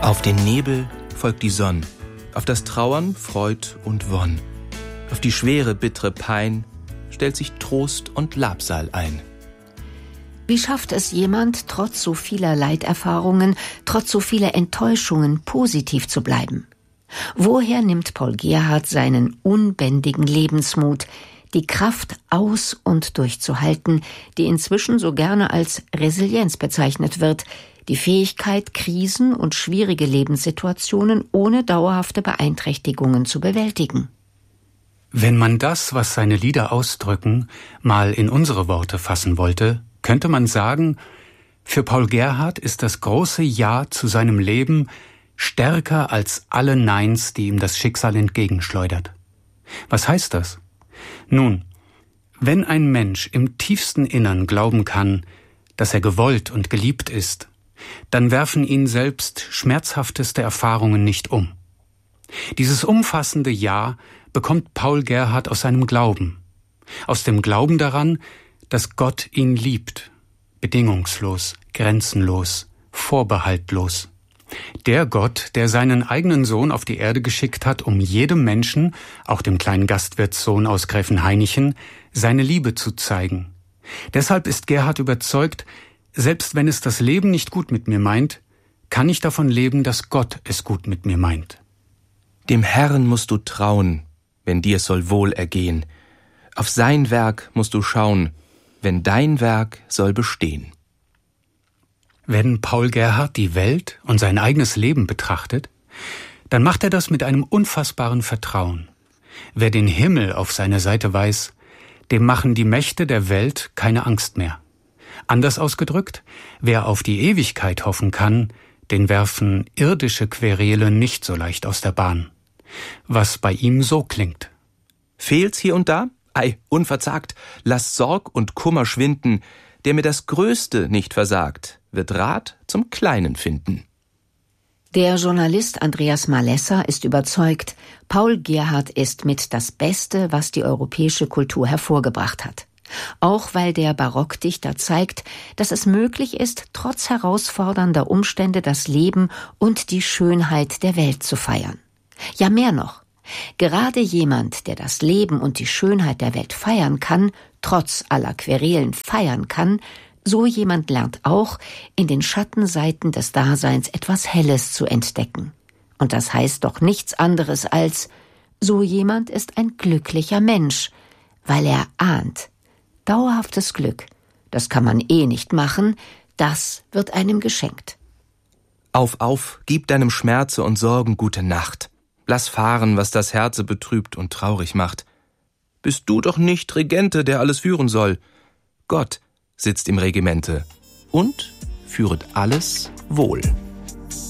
Auf den Nebel folgt die Sonn, auf das Trauern Freud und Wonn, auf die schwere, bittere Pein stellt sich Trost und Labsal ein. Wie schafft es jemand, trotz so vieler Leiterfahrungen, trotz so vieler Enttäuschungen positiv zu bleiben? Woher nimmt Paul Gerhardt seinen unbändigen Lebensmut, die Kraft aus- und durchzuhalten, die inzwischen so gerne als Resilienz bezeichnet wird, die Fähigkeit, Krisen und schwierige Lebenssituationen ohne dauerhafte Beeinträchtigungen zu bewältigen? Wenn man das, was seine Lieder ausdrücken, mal in unsere Worte fassen wollte, könnte man sagen, für Paul Gerhardt ist das große Ja zu seinem Leben stärker als alle Neins, die ihm das Schicksal entgegenschleudert. Was heißt das? Nun, wenn ein Mensch im tiefsten Innern glauben kann, dass er gewollt und geliebt ist, dann werfen ihn selbst schmerzhafteste Erfahrungen nicht um. Dieses umfassende Ja bekommt Paul Gerhardt aus seinem Glauben, aus dem Glauben daran, dass Gott ihn liebt, bedingungslos, grenzenlos, vorbehaltlos. Der Gott, der seinen eigenen Sohn auf die Erde geschickt hat, um jedem Menschen, auch dem kleinen Gastwirtssohn aus Gräfenhainichen, seine Liebe zu zeigen. Deshalb ist Gerhardt überzeugt, selbst wenn es das Leben nicht gut mit mir meint, kann ich davon leben, dass Gott es gut mit mir meint. Dem Herrn musst du trauen, wenn dir es soll wohl ergehen. Auf sein Werk musst du schauen, wenn dein Werk soll bestehen. Wenn Paul Gerhardt die Welt und sein eigenes Leben betrachtet, dann macht er das mit einem unfassbaren Vertrauen. Wer den Himmel auf seine Seite weiß, dem machen die Mächte der Welt keine Angst mehr. Anders ausgedrückt, wer auf die Ewigkeit hoffen kann, den werfen irdische Querele nicht so leicht aus der Bahn. Was bei ihm so klingt. Fehlt's hier und da? Ei, unverzagt, lass Sorg und Kummer schwinden, der mir das Größte nicht versagt, wird Rat zum Kleinen finden. Der Journalist Andreas Malesser ist überzeugt, Paul Gerhardt ist mit das Beste, was die europäische Kultur hervorgebracht hat. Auch weil der Barockdichter zeigt, dass es möglich ist, trotz herausfordernder Umstände das Leben und die Schönheit der Welt zu feiern. Ja, mehr noch. Gerade jemand, der das Leben und die Schönheit der Welt feiern kann, trotz aller Querelen feiern kann, so jemand lernt auch, in den Schattenseiten des Daseins etwas Helles zu entdecken. Und das heißt doch nichts anderes als, so jemand ist ein glücklicher Mensch, weil er ahnt, dauerhaftes Glück, das kann man nicht machen, das wird einem geschenkt. Auf, gib deinem Schmerze und Sorgen gute Nacht. Lass fahren, was das Herze betrübt und traurig macht. Bist du doch nicht Regente, der alles führen soll. Gott sitzt im Regimente und führet alles wohl.